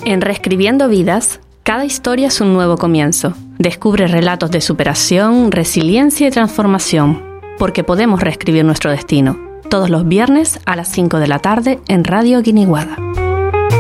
En Reescribiendo Vidas, cada historia es un nuevo comienzo. Descubre relatos de superación, resiliencia y transformación, porque podemos reescribir nuestro destino. Todos los viernes a las 5 de la tarde en Radio Guiniguada.